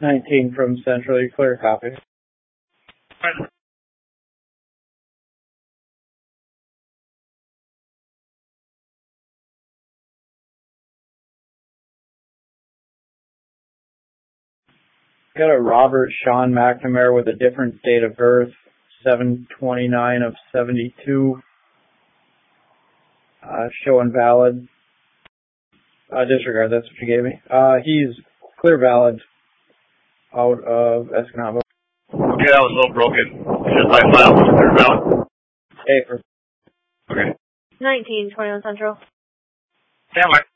19 from Central, you clear, copy. Got a Robert Sean McNamara with a different date of birth, 7/29 of 72. Showing valid. Disregard, that's what you gave me. He's clear valid out of Escanaba. Okay, that was a little broken. Just by file, clear valid. Hey, for. Okay. 19, 21 Central. Stand by.